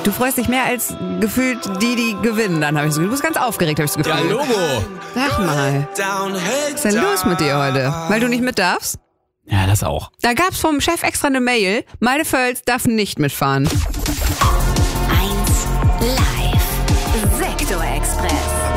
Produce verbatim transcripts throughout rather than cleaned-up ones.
Du freust dich mehr als gefühlt die, die gewinnen. Dann habe ich so, du bist ganz aufgeregt, habe ich das Ja, Gefühl. Logo. Sag mal, was ist denn los mit dir heute? Weil du nicht mit darfst? Ja, das auch. Da gab's vom Chef extra eine Mail. Meine Völz darf nicht mitfahren. eins live. Sektor Express.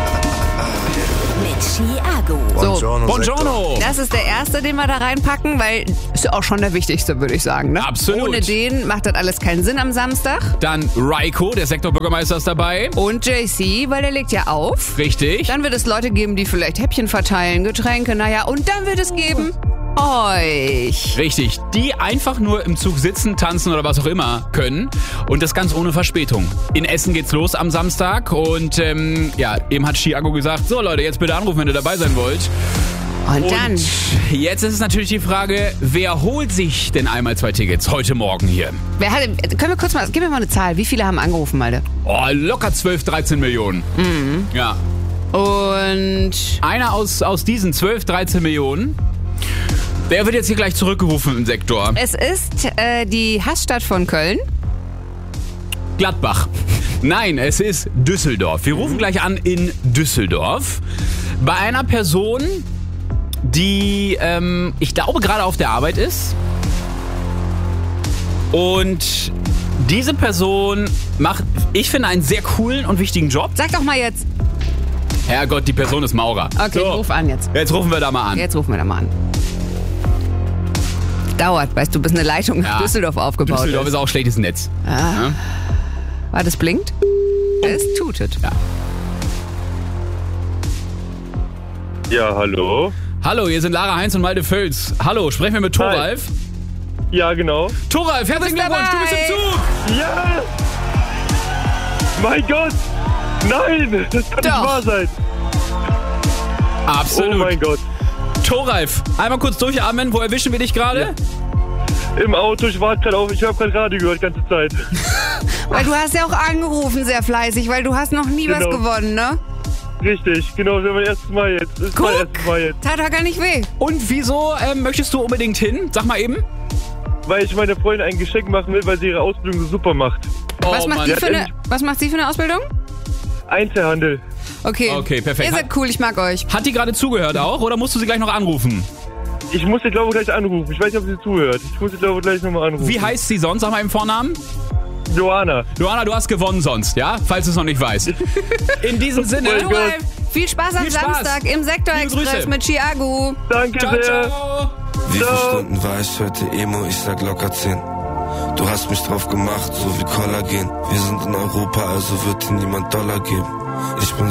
Mit Chiago. So, Buongiorno. das ist der erste, den wir da reinpacken, weil ist ja auch schon der wichtigste, würde ich sagen. Ne? Absolut. Ohne den macht das alles keinen Sinn am Samstag. Dann Raiko, der Sektorbürgermeister, ist dabei. Und J C, weil der legt ja auf. Richtig. Dann wird es Leute geben, die vielleicht Häppchen verteilen, Getränke, naja. Und dann wird es geben euch. Richtig. Die einfach nur im Zug sitzen, tanzen oder was auch immer können. Und das ganz ohne Verspätung. In Essen geht's los am Samstag. Und ähm, ja, eben hat Chiago gesagt, so Leute, jetzt bitte anrufen, wenn ihr dabei sein wollt. Und dann? Und jetzt ist es natürlich die Frage, wer holt sich denn einmal zwei Tickets heute Morgen hier? Wer hat, können wir kurz mal, gib mir mal eine Zahl. Wie viele haben angerufen, Malte? Oh, locker zwölf, dreizehn Millionen. Mhm. Ja. Und Einer aus, aus diesen zwölf, dreizehn Millionen, der wird jetzt hier gleich zurückgerufen im Sektor. es ist äh, die Hassstadt von Köln. Gladbach. Nein, es ist Düsseldorf. Wir rufen gleich an in Düsseldorf. Bei einer Person, die, ähm, ich glaube, gerade auf der Arbeit ist. Und diese Person macht, ich finde, einen sehr coolen und wichtigen Job. Sag doch mal jetzt. Herrgott, die Person ist Maurer. Okay, So, ruf an jetzt. jetzt rufen wir da mal an. Jetzt rufen wir da mal an. Dauert, weißt du, bis eine Leitung nach Ja. Düsseldorf aufgebaut Düsseldorf ist. ist auch schlechtes Netz. Ja. Warte, es blinkt. Es tutet. Ja. Ja, hallo. Hallo, hier sind Lara Heinz und Malte Völz. Hallo, sprechen wir mit Thoralf? Ja, genau. Thoralf, herzlichen bist Glückwunsch, du bist im dabei. Zug! Ja! Mein Gott! Nein! Das kann Doch. nicht wahr sein! Absolut. Oh mein Gott. Thoralf, einmal kurz durchatmen, wo erwischen wir dich gerade? Im Auto, ich warte gerade auf, ich habe gerade Radio gehört, die ganze Zeit. Weil du hast ja auch angerufen sehr fleißig, weil du hast noch nie was Genau. gewonnen, ne? Richtig, genau, das ist mein erstes Mal jetzt. Das ist mein Guck, erstes Mal jetzt. tat doch gar nicht weh. Und wieso ähm, möchtest du unbedingt hin? Sag mal eben. Weil ich meiner Freundin ein Geschenk machen will, weil sie ihre Ausbildung so super macht. Oh, Was macht, Mann. die Ja, für eine, endlich. was macht sie für eine Ausbildung? Einzelhandel. Okay. Okay, perfekt. Ihr seid cool, ich mag euch. Hat die gerade zugehört auch oder musst du sie gleich noch anrufen? Ich muss sie, glaube ich, gleich anrufen. Ich weiß nicht, ob sie zuhört. Ich muss sie, glaube ich, gleich nochmal anrufen. Wie heißt sie sonst? Sag mal im Vornamen. Johanna. Johanna, du hast gewonnen sonst, ja? Falls du es noch nicht weißt. In diesem Sinne. mein Gott. Viel Spaß am Viel Spaß. Samstag im Sektor Liebe Express Grüße. mit Chiago. Danke Ciao, sehr. ciao. Wie viele Ciao. Stunden war ich heute Emo? Ich sag locker zehn. Du hast mich drauf gemacht, so wie Kollagen. Wir sind in Europa, also wird dir niemand Dollar geben. Ich bin